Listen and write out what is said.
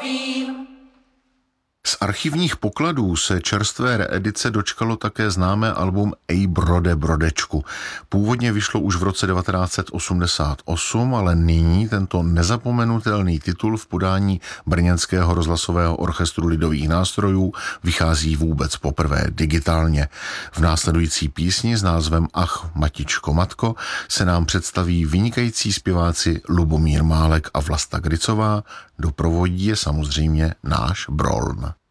vím. Z archivních pokladů se čerstvé reedice dočkalo také známé album Ej brode brodečku. Původně vyšlo už v roce 1988, ale nyní tento nezapomenutelný titul v podání Brněnského rozhlasového orchestru lidových nástrojů vychází vůbec poprvé digitálně. V následující písni s názvem Ach, matičko, matko se nám představí vynikající zpěváci Lubomír Málek a Vlasta Gricová. Doprovodí je samozřejmě náš Broln.